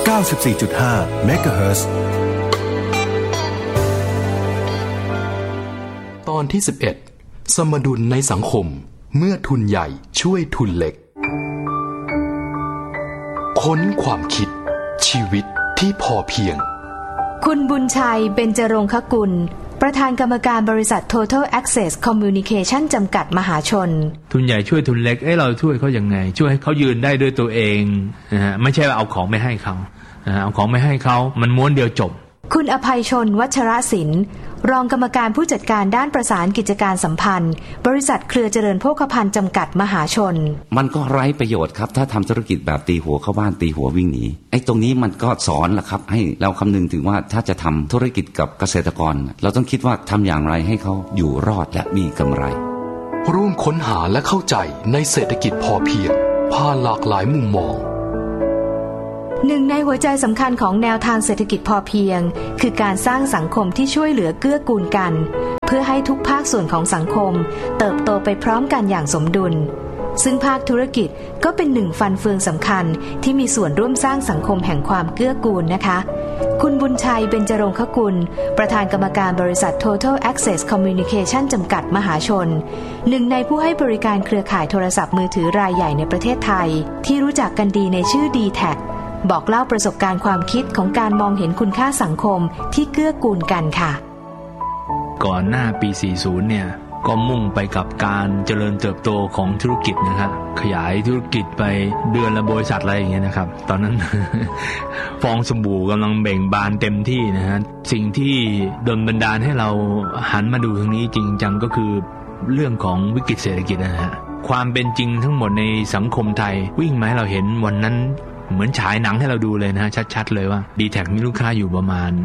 94.5 เมกะเฮิรตซ์ตอนที่11สมดุลในสังคมเมื่อทุนใหญ่ช่วยทุนเล็กค้นความคิดชีวิตที่พอเพียงคุณบุญชัยเบญจรงคกุลประธานกรรมการบริษัท Total Access Communication จำกัดมหาชนทุนใหญ่ช่วยทุนเล็กเราช่วยเขายังไงช่วยให้เขายืนได้ด้วยตัวเองนะฮะไม่ใช่ว่าเอาของไม่ให้เขาเอาของไม่ให้เขามันม้วนเดียวจบคุณอภัยชนวัชรศิลป์รองกรรมการผู้จัดการด้านประสานกิจการสัมพันธ์บริษัทเครือเจริญโภคภัณฑ์จำกัดมหาชนมันก็ไร้ประโยชน์ครับถ้าทำธุรกิจแบบตีหัวเข้าบ้านตีหัววิ่งหนีตรงนี้มันก็สอนล่ะครับให้เราคำนึงถึงว่าถ้าจะทำธุรกิจกับเกษตรกรเราต้องคิดว่าทำอย่างไรให้เขาอยู่รอดและมีกำไรร่วมค้นหาและเข้าใจในเศรษฐกิจพอเพียงผ่านหลากหลายมุมมองหนึ่งในหัวใจสำคัญของแนวทางเศรษฐกิจพอเพียงคือการสร้างสังคมที่ช่วยเหลือเกื้อกูลกันเพื่อให้ทุกภาคส่วนของสังคมเติบโตไปพร้อมกันอย่างสมดุลซึ่งภาคธุรกิจก็เป็นหนึ่งฟันเฟืองสำคัญที่มีส่วนร่วมสร้างสังคมแห่งความเกื้อกูลนะคะคุณบุญชัยเบญจรงคกุลประธานกรรมการบริษัท Total Access Communication จำกัดมหาชนหนึ่งในผู้ให้บริการเครือข่ายโทรศัพท์มือถือรายใหญ่ในประเทศไทยที่รู้จักกันดีในชื่อ D-Tagบอกเล่าประสบการณ์ความคิดของการมองเห็นคุณค่าสังคมที่เกื้อกูลกันค่ะก่อนหน้าปี 40 เนี่ยก็มุ่งไปกับการเจริญเติบโตของธุรกิจนะครับขยายธุรกิจไปเดือนละบริษัทอะไรอย่างเงี้ยนะครับตอนนั้น ฟองสบู่กำลังเบ่งบานเต็มที่นะฮะสิ่งที่ดลบันดาลให้เราหันมาดูทางนี้จริงจังก็คือเรื่องของวิกฤตเศรษฐกิจนะฮะความเป็นจริงทั้งหมดในสังคมไทยวิ่งมาให้เราเห็นวันนั้นเหมือนฉายหนังให้เราดูเลยนะชัดๆเลยว่า D-Tag มีลูกค้าอยู่ประมาณ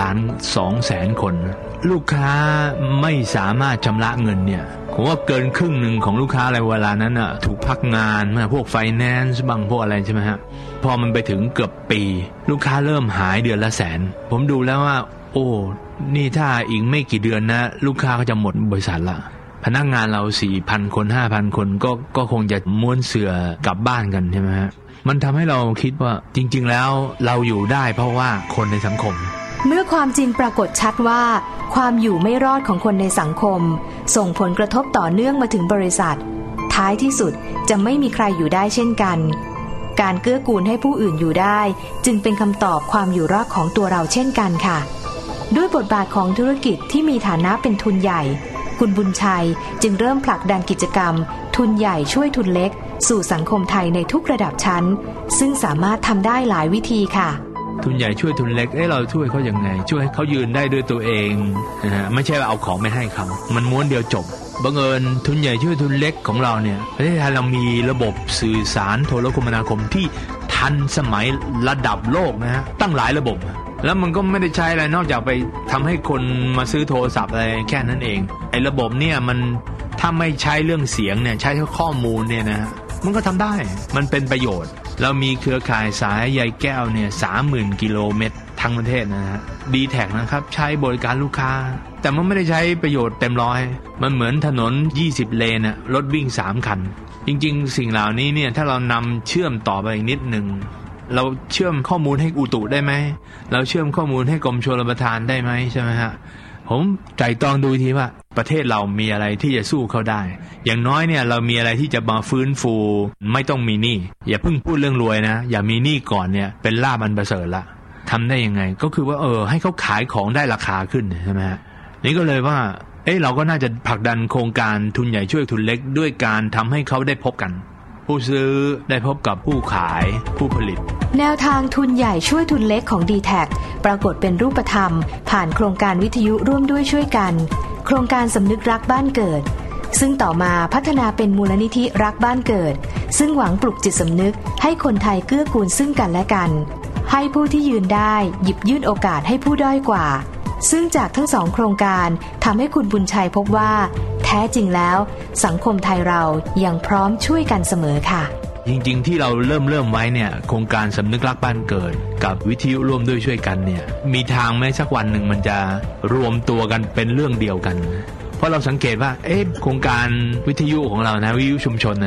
1,200,000 คนลูกค้าไม่สามารถชำระเงินเนี่ยผมว่าเกินครึ่งหนึ่งของลูกค้าอะไรเวลานั้นน่ะถูกพักงานพวกไฟแนนซ์บ้างพวกอะไรใช่ไหมฮะพอมันไปถึงเกือบปีลูกค้าเริ่มหายเดือนละแสนผมดูแล้วว่าโอ้นี่ถ้าอีกไม่กี่เดือนนะลูกค้าก็จะหมดบริษัทละพนักงานเรา 4,000 คน 5,000 คนก็คงจะม้วนเสื่อกลับบ้านกันใช่ไหมฮะมันทำให้เราคิดว่าจริงๆแล้วเราอยู่ได้เพราะว่าคนในสังคมเมื่อความจริงปรากฏชัดว่าความอยู่ไม่รอดของคนในสังคมส่งผลกระทบต่อเนื่องมาถึงบริษัทท้ายที่สุดจะไม่มีใครอยู่ได้เช่นกันการเกื้อกูลให้ผู้อื่นอยู่ได้จึงเป็นคำตอบความอยู่รอดของตัวเราเช่นกันค่ะด้วยบทบาทของธุรกิจที่มีฐานะเป็นทุนใหญ่คุณบุญชัยจึงเริ่มผลักดันกิจกรรมทุนใหญ่ช่วยทุนเล็กสู่สังคมไทยในทุกระดับชั้นซึ่งสามารถทำได้หลายวิธีค่ะทุนใหญ่ช่วยทุนเล็กเราช่วยเขายังไงช่วยให้เขายืนได้ด้วยตัวเองนะฮะไม่ใช่ว่าเอาของไม่ให้เขามันม้วนเดียวจบบังเอิญทุนใหญ่ช่วยทุนเล็กของเราเนี่ยประเทศไทยเรามีระบบสื่อสารโทรคมนาคมที่ทันสมัยระดับโลกนะฮะตั้งหลายระบบแล้วมันก็ไม่ได้ใช้อะไรนอกจากไปทำให้คนมาซื้อโทรศัพท์อะไรแค่นั้นเองระบบเนี่ยมันถ้าไม่ใช้เรื่องเสียงเนี่ยใช้ข้อมูลเนี่ยนะมันก็ทำได้มันเป็นประโยชน์เรามีเครือข่ายสายใยแก้วเนี่ย 30,000 กิโลเมตรทั้งประเทศนะฮะ D-Tag นะครับใช้บริการลูกค้าแต่มันไม่ได้ใช้ประโยชน์เต็มร้อยมันเหมือนถนน20เลนรถวิ่ง3คันจริงๆสิ่งเหล่านี้เนี่ยถ้าเรานำเชื่อมต่อไปอีกนิดนึงเราเชื่อมข้อมูลให้อุตุได้ไหมเราเชื่อมข้อมูลให้กรมชลประทานได้ไหมใช่ไหมฮะผมไตร่ตรองดูทีว่าประเทศเรามีอะไรที่จะสู้เขาได้อย่างน้อยเนี่ยเรามีอะไรที่จะมาฟื้นฟูไม่ต้องมีหนี้อย่าเพิ่งพูดเรื่องรวยนะอย่ามีหนี้ก่อนเนี่ยเป็นลาภอันประเสริฐละทำได้ยังไงก็คือว่าให้เขาขายของได้ราคาขึ้นใช่ไหมฮะนี่ก็เลยว่าเราก็น่าจะผลักดันโครงการทุนใหญ่ช่วยทุนเล็กด้วยการทำให้เขาได้พบกันผู้ซื้อได้พบกับผู้ขายผู้ผลิตแนวทางทุนใหญ่ช่วยทุนเล็กของ D-Tag ปรากฏเป็นรูปธรรมผ่านโครงการวิทยุร่วมด้วยช่วยกันโครงการสำนึกรักบ้านเกิดซึ่งต่อมาพัฒนาเป็นมูลนิธิรักบ้านเกิดซึ่งหวังปลุกจิตสำนึกให้คนไทยเกื้อกูลซึ่งกันและกันให้ผู้ที่ยืนได้หยิบยื่นโอกาสให้ผู้ด้อยกว่าซึ่งจากทั้ง2โครงการทำให้คุณบุญชัยพบว่าแท้จริงแล้วสังคมไทยเรายังพร้อมช่วยกันเสมอค่ะจริงๆที่เราเริ่มไว้เนี่ยโครงการสำนึกรักบ้านเกิดกับวิทยุร่วมด้วยช่วยกันเนี่ยมีทางไหมสักวันหนึ่งมันจะรวมตัวกันเป็นเรื่องเดียวกันเพราะเราสังเกตว่าโครงการวิทยุของเรานะวิทยุชุมชนนะฮะ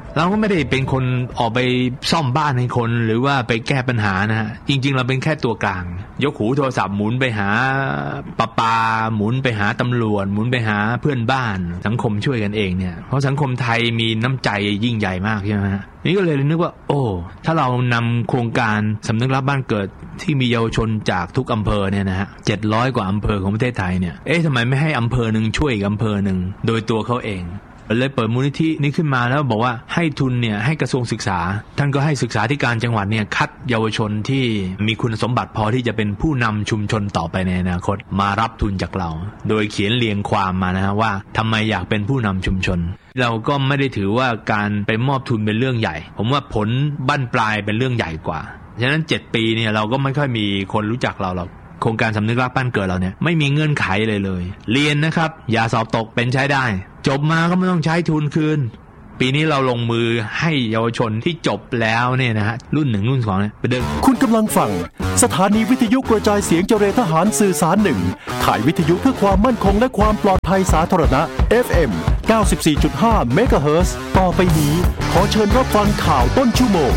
เราก็ไม่ได้เป็นคนออกไปซ่อมบ้านให้คนหรือว่าไปแก้ปัญหานะฮะจริงๆเราเป็นแค่ตัวกลางยกหูโทรศัพท์หมุนไปหาประปาหมุนไปหาตำรวจหมุนไปหาเพื่อนบ้านสังคมช่วยกันเองเนี่ยเพราะสังคมไทยมีน้ำใจยิ่งใหญ่มากใช่ไหมฮะนี่ก็เลยนึกว่าโอ้ถ้าเรานำโครงการสำนึกรักบ้านเกิดที่มีเยาวชนจากทุกอำเภอเนี่ยนะฮะ700 กว่าอำเภอของประเทศไทยเนี่ยทำไมไม่ให้อำเภอหนึ่งช่วยอีกอำเภอหนึ่งโดยตัวเขาเองเลยเปิดมูลนิธินี้ขึ้นมาแล้วบอกว่าให้ทุนเนี่ยให้กระทรวงศึกษาท่านก็ให้ศึกษาธิการจังหวัดเนี่ยคัดเยาวชนที่มีคุณสมบัติพอที่จะเป็นผู้นำชุมชนต่อไปในอนาคตมารับทุนจากเราโดยเขียนเรียงความมานะฮะว่าทำไมอยากเป็นผู้นำชุมชนเราก็ไม่ได้ถือว่าการไปมอบทุนเป็นเรื่องใหญ่ผมว่าผลบั้นปลายเป็นเรื่องใหญ่กว่าฉะนั้น7 ปีเนี่ยเราก็ไม่ค่อยมีคนรู้จักเราหรอกโครงการสำนึกรักบ้านเกิดเราเนี่ยไม่มีเงื่อนไขเลยเรียนนะครับอย่าสอบตกเป็นใช้ได้จบมาก็ไม่ต้องใช้ทุนคืนปีนี้เราลงมือให้เยาวชนที่จบแล้วเนี่ยนะฮะรุ่น1รุ่น2เนี่ยไปเดินคุณกำลังฟังสถานีวิทยุกระจายเสียงเจริญทหารสื่อสาร1ถ่ายวิทยุเพื่อความมั่นคงและความปลอดภัยสาธารณะ FM 94.5 เมกะเฮิรตซ์ต่อไปนี้ขอเชิญรับฟังข่าวต้นชั่วโมง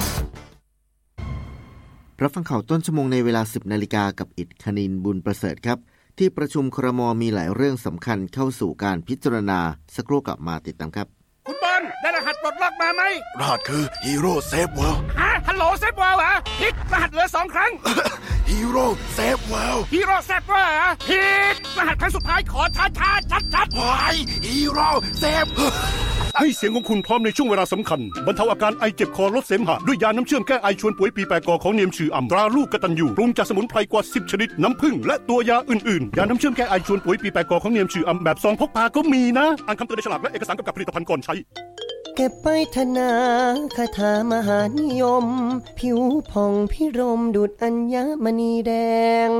รับฟังข่าวต้นชั่วโมงในเวลา 10 นาฬิกากับอิฐคณินบุญประเสริฐครับที่ประชุมครม.มีหลายเรื่องสำคัญเข้าสู่การพิจารณาสักครู่กลับมาติดตามครับคุณบอลได้รหัสปลดล็อกมาไหมรหัสคือฮีโร่เซฟเวิลด์ฮัลโหลเซฟเวิลด์เหรอผิดรหัสเหลือ2 ครั้งฮีโร่เซฟเวิลด์ฮีโร่เซฟเวิลด์เหรอผิดรหัสครั้งสุดท้ายขอช้าๆชัดๆว้ายฮีโร่เซฟให้เสียงของคุณพร้อมในช่วงเวลาสำคัญบรรเทาอาการไอเจ็บคอลดเสมหะด้วยยาน้ำเชื่อมแก้ไอชวนป่วยปีแปกอของเนียมชื่ออ่ำตราลูกกตัญญูปรุงจากสมุนไพรกว่า10 ชนิดน้ำผึ้งและตัวยาอื่นๆยาน้ำเชื่อมแก้ไอชวนป่วยปีแปกอของเนียมชื่ออ่ำแบบซองพกพาก็มีนะอ่านคำเตือนในฉลากและเอกสารกำกับผลิตภัณฑ์ก่อนใช้เก็บไปธนาคาถามหานิยมผิวผ่องพิรมดุจอัญมณีแดง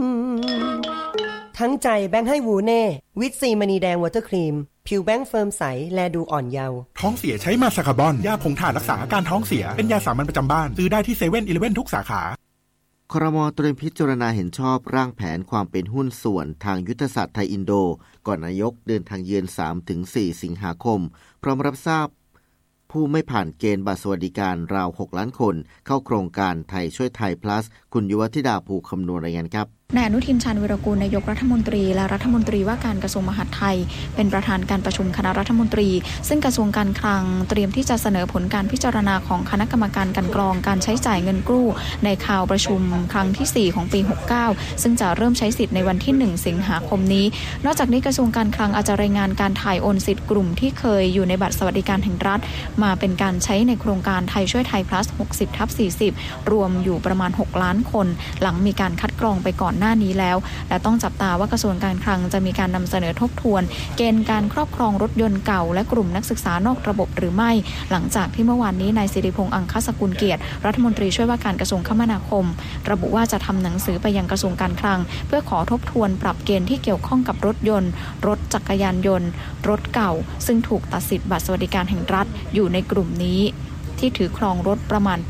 ทั้งใจแบงค์ให้วูเน่วิตซีมณีแดงวอเตอร์ครีมผิวแบงค์เฟิร์มใสแลดูอ่อนเยาว์ท้องเสียใช้มาซาคาบอนยาผงถ่านรักษาอาการท้องเสียเป็นยาสามัญประจำบ้านซื้อได้ที่7-11ทุกสาขาครม.เตรียมพิจารณาเห็นชอบร่างแผนความเป็นหุ้นส่วนทางยุทธศาสตร์ไทยอินโดก่อนนายกเดินทางเยือน 3-4 สิงหาคมพร้อมรับทราบผู้ไม่ผ่านเกณฑ์บัตรสวัสดิการราว6 ล้านคนเข้าโครงการไทยช่วยไทย plus คุณยุวธิดาภูคำนวณรายงานครับนายอนุทินชาญวีรกูลนายกรัฐมนตรีและรัฐมนตรีว่าการกระทรวงมหาดไทยเป็นประธานการประชุมคณะรัฐมนตรีซึ่งกระทรวงการคลังเตรียมที่จะเสนอผลการพิจารณาของคณะกรรมการกลั่นกรองการใช้จ่ายเงินกู้ในคราวประชุมครั้งที่4ของปี69ซึ่งจะเริ่มใช้สิทธิ์ในวันที่1สิงหาคมนี้นอกจากนี้กระทรวงการคลังอาจจะรายงานการถ่ายโอนสิทธิ์กลุ่มที่เคยอยู่ในบัตรสวัสดิการแห่งรัฐมาเป็นการใช้ในโครงการไทยช่วยไทย plus 60/40รวมอยู่ประมาณ6 ล้านคนหลังมีการคัดกรองไปก่อนหน้านี้แล้วและต้องจับตาว่ากระทรวงการคลังจะมีการนำเสนอทบทวนเกณฑ์การครอบครองรถยนต์เก่าและกลุ่มนักศึกษานอกระบบหรือไม่หลังจากที่เมื่อวานนี้นายสิริพงษ์อังคสกุลเกียรติรัฐมนตรีช่วยว่าการกระทรวงคมนาคมระบุว่าจะทำหนังสือไปยังกระทรวงการคลังเพื่อขอทบทวนปรับเกณฑ์ที่เกี่ยวข้องกับรถยนต์รถจักรยานยนต์รถเก่าซึ่งถูกตัดสิทธิ์บัตรสวัสดิการแห่งรัฐอยู่ในกลุ่มนี้ที่ถือครองรถประมาณ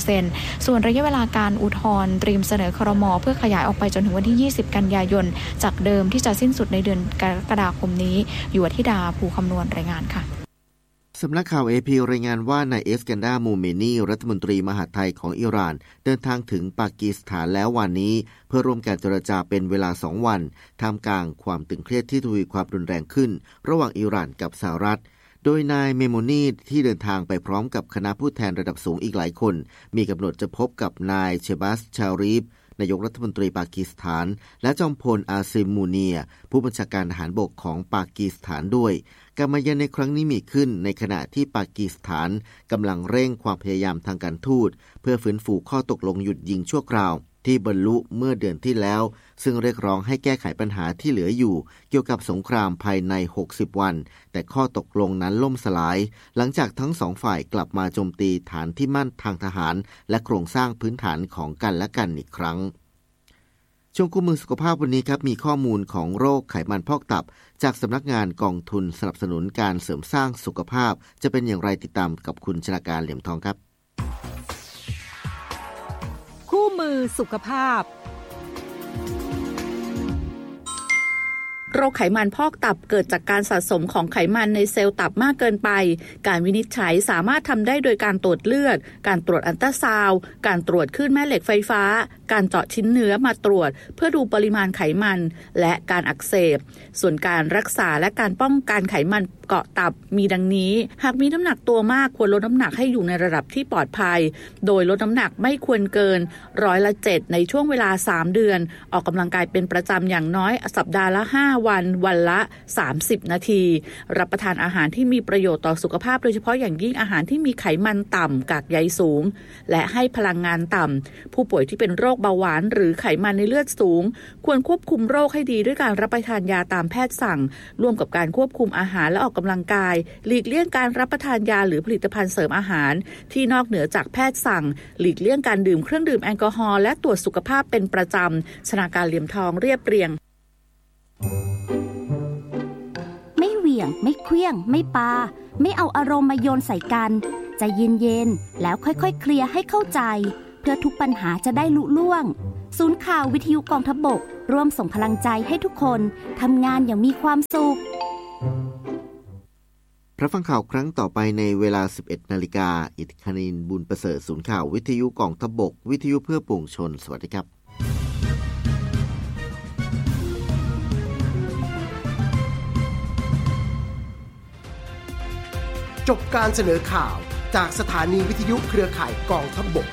80% ส่วนระยะเวลาการอุทธรณ์เตรียมเสนอครม.เพื่อขยายออกไปจนถึงวันที่20กันยายนจากเดิมที่จะสิ้นสุดในเดือนกรกฎาคมนี้อยู่ที่ดาภูคำนวณรายงานค่ะสำนักข่าว AP รายงานว่านายเอสกันดามูเมนีรัฐมนตรีมหาดไทยของอิหร่านเดินทางถึงปากีสถานแล้ววันนี้เพื่อร่วมการเจรจาเป็นเวลา2 วันท่ามกลางความตึงเครียดที่ทวีความรุนแรงขึ้นระหว่างอิหร่านกับสหรัฐโดยนายเมโมนีที่เดินทางไปพร้อมกับคณะผู้แทนระดับสูงอีกหลายคนมีกำหนดจะพบกับนายเชบัสชารีฟนายกรัฐมนตรีปากีสถานและจอมพลอาซิมมูเนียผู้บัญชาการทหารบกของปากีสถานด้วยการมาเยือนในครั้งนี้มีขึ้นในขณะที่ปากีสถานกำลังเร่งความพยายามทางการทูตเพื่อฟื้นฟูข้อตกลงหยุดยิงชั่วคราวที่บรรลุเมื่อเดือนที่แล้วซึ่งเรียกร้องให้แก้ไขปัญหาที่เหลืออยู่เกี่ยวกับสงครามภายใน60 วันแต่ข้อตกลงนั้นล่มสลายหลังจากทั้ง2 ฝ่ายกลับมาโจมตีฐานที่มั่นทางทหารและโครงสร้างพื้นฐานของกันและกันอีกครั้งช่วงคู่มือสุขภาพวันนี้ครับมีข้อมูลของโรคไขมันพอกตับจากสำนักงานกองทุนสนับสนุนการเสริมสร้างสุขภาพจะเป็นอย่างไรติดตามกับคุณชนาการเหลี่ยมทองครับคู่มือสุขภาพโรคไขมันพอกตับเกิดจากการสะสมของไขมันในเซลล์ตับมากเกินไปการวินิจฉัยสามารถทำได้โดยการตรวจเลือดการตรวจอัลตราซาวด์การตรวจคลื่นแม่เหล็กไฟฟ้าการเจาะชิ้นเนื้อมาตรวจเพื่อดูปริมาณไขมันและการอักเสบส่วนการรักษาและการป้องกันไขมันเกาะตับมีดังนี้หากมีน้ำหนักตัวมากควรลดน้ำหนักให้อยู่ในระดับที่ปลอดภัยโดยลดน้ำหนักไม่ควรเกิน7%ในช่วงเวลา3เดือนออกกำลังกายเป็นประจำอย่างน้อยสัปดาห์ละ5วันวันละ30นาทีรับประทานอาหารที่มีประโยชน์ต่อสุขภาพโดยเฉพาะอย่างยิ่งอาหารที่มีไขมันต่ำกากใยสูงและให้พลังงานต่ำผู้ป่วยที่เป็นโรคเบาหวานหรือไขมันในเลือดสูงควรควบคุมโรคให้ดีด้วยการรับประทานยาตามแพทย์สั่งร่วมกับการควบคุมอาหารและออกกำลังกายหลีกเลี่ยงการรับประทานยาหรือผลิตภัณฑ์เสริมอาหารที่นอกเหนือจากแพทย์สั่งหลีกเลี่ยงการดื่มเครื่องดื่มแอลกอฮอล์และตรวจสุขภาพเป็นประจำชนาการเหลี่ยมทองเรียบเรียงไม่เหวี่ยงไม่เคลี้ยงไม่ปาไม่เอาอารมณ์มาโยนใส่กันใจเย็นๆแล้วค่อยๆเคลียร์ให้เข้าใจเพื่อทุกปัญหาจะได้ลุล่วงศูนย์ข่าววิทยุกองทัพบกร่วมส่งพลังใจให้ทุกคนทำงานอย่างมีความสุขรับฟังข่าวครั้งต่อไปในเวลา 11 นาฬิกาอิทธิคณินบุญประเสริฐศูนย์ข่าววิทยุกองทัพบกวิทยุเพื่อปวงชนสวัสดีครับจบการเสนอข่าวจากสถานีวิทยุเครือข่ายกองทัพบก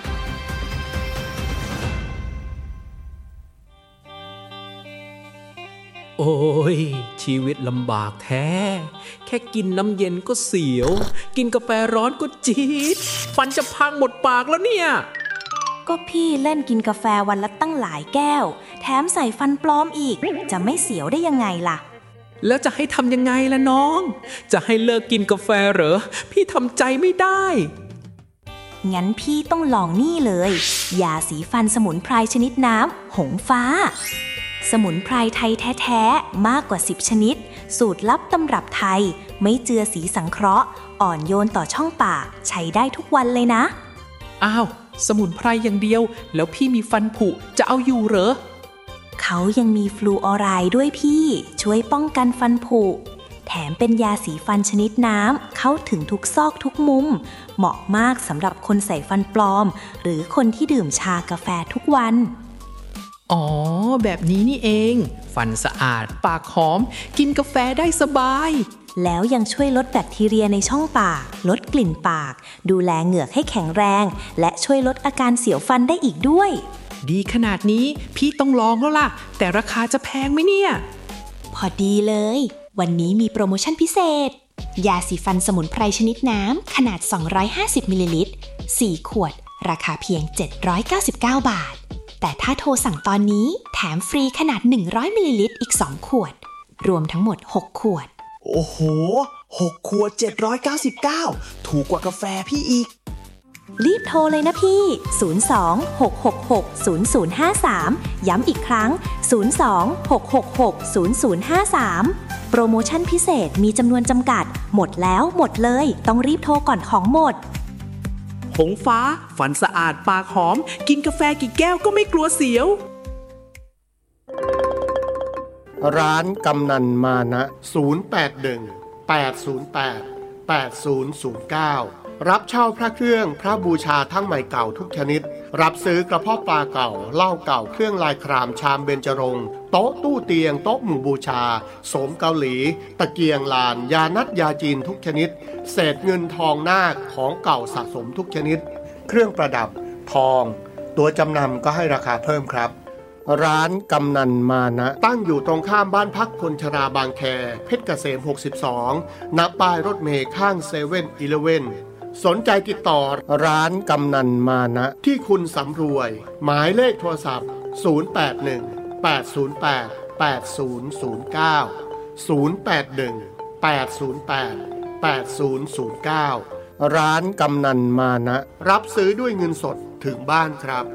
โอ้ยชีวิตลำบากแท้แค่กินน้ำเย็นก็เสียวกินกาแฟร้อนก็จี๊ดฟันจะพังหมดปากแล้วเนี่ยก็พี่เล่นกินกาแฟวันละตั้งหลายแก้วแถมใส่ฟันปลอมอีกจะไม่เสียวได้ยังไงล่ะแล้วจะให้ทำยังไงล่ะน้องจะให้เลิกกินกาแฟเหรอพี่ทำใจไม่ได้งั้นพี่ต้องลองนี่เลยยาสีฟันสมุนไพรชนิดน้ำหงฟ้าสมุนไพรไทยแท้ๆมากกว่า10ชนิดสูตรลับตำรับไทยไม่เจือสีสังเคราะห์อ่อนโยนต่อช่องปากใช้ได้ทุกวันเลยนะอ้าวสมุนไพรอย่างเดียวแล้วพี่มีฟันผุจะเอาอยู่เหรอเขายังมีฟลูออไรด์ด้วยพี่ช่วยป้องกันฟันผุแถมเป็นยาสีฟันชนิดน้ำเข้าถึงทุกซอกทุกมุมเหมาะมากสำหรับคนใส่ฟันปลอมหรือคนที่ดื่มชากาแฟทุกวันอ๋อแบบนี้นี่เองฟันสะอาดปากหอมกินกาแฟได้สบายแล้วยังช่วยลดแบคทีเรียในช่องปากลดกลิ่นปากดูแลเหงือกให้แข็งแรงและช่วยลดอาการเสียวฟันได้อีกด้วยดีขนาดนี้พี่ต้องลองแล้วล่ะแต่ราคาจะแพงไหมเนี่ยพอดีเลยวันนี้มีโปรโมชั่นพิเศษยาสีฟันสมุนไพรชนิดน้ำขนาด250มิลลิลิตร4ขวดราคาเพียง799 บาทแต่ถ้าโทรสั่งตอนนี้แถมฟรีขนาด100มิลลิลิตรอีก2ขวดรวมทั้งหมด6ขวดโอ้โห6ขวด799ถูกกว่ากาแฟพี่อีกรีบโทรเลยนะพี่02-666-0053ย้ำอีกครั้ง02-666-0053โปรโมชั่นพิเศษมีจำนวนจำกัดหมดแล้วหมดเลยต้องรีบโทรก่อนของหมดหงฟ้าฟันสะอาดปากหอมกินกาแฟกี่แก้วก็ไม่กลัวเสียวร้านกำนันมานะ081-808-8009รับเช่าพระเครื่องพระบูชาทั้งใหม่เก่าทุกชนิดรับซื้อกระเพาะปลาเก่าเหล้าเก่าเครื่องลายครามชามเบญจรงค์โต๊ะตู้เตียงโต๊ะหมู่บูชาโสมเกาหลีตะเกียงลานยานัดยาจีนทุกชนิดเศษเงินทองนาคของเก่าสะสมทุกชนิดเครื่องประดับทองตัวจำนำก็ให้ราคาเพิ่มครับร้านกำนันมานะตั้งอยู่ตรงข้ามบ้านพักคนชราบางแคเพชรเกษม62ณป้ายรถเมล์ข้าง7-Elevenสนใจติดต่อร้านกำนันมานะที่คุณสำรวยหมายเลขโทรศัพท์081-808-8009 ร้านกำนันมานะรับซื้อด้วยเงินสดถึงบ้านครับ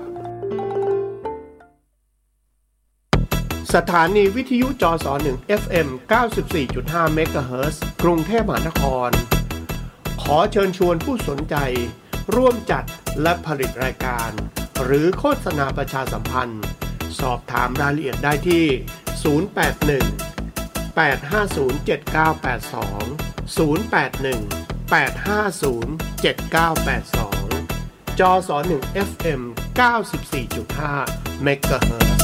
สถานีวิทยุจส1 FM 94.5 เมกะเฮิรตซ์กรุงเทพมหานครขอเชิญชวนผู้สนใจร่วมจัดและผลิตรายการหรือโฆษณาประชาสัมพันธ์สอบถามรายละเอียดได้ที่081 จอส1 FM 94.5 เมกะเฮิรตซ์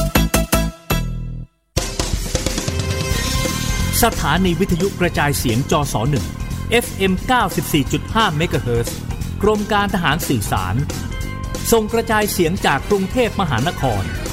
สถานีวิทยุกระจายเสียงจส1 FM 94.5 เมกะเฮิรตซ์กรมการทหารสื่อสารส่งกระจายเสียงจากกรุงเทพมหานคร